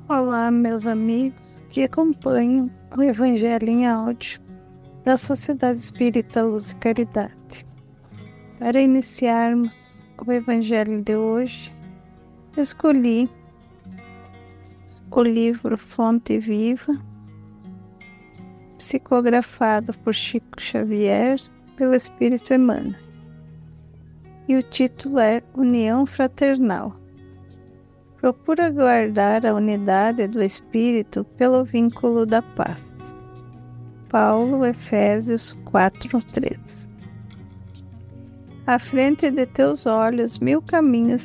Olá, meus amigos que acompanham o Evangelho em áudio da Sociedade Espírita Luz e Caridade. Para iniciarmos o Evangelho de hoje, escolhi o livro Fonte Viva, psicografado por Chico Xavier, pelo Espírito Emmanuel. E o título é União Fraternal. Procura guardar a unidade do Espírito pelo vínculo da paz. Paulo, Efésios 4:13. À frente de teus olhos 1000 caminhos